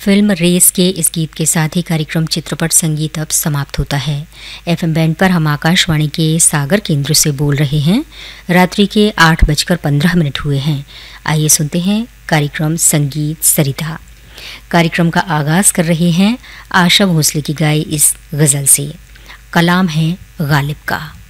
Film race के इस गीत के साथ ही कार्यक्रम चित्रपट संगीत अब समाप्त होता है। एफएम बैंड पर हम आकाशवाणी के सागर केंद्र से बोल रहे हैं। रात्रि के 8:15 हुए हैं। आइए सुनते हैं कार्यक्रम संगीत सरिता। कार्यक्रम का आगाज कर रहे हैं आशा भोसले की गाई इस गजल से। कलाम है गालिब का।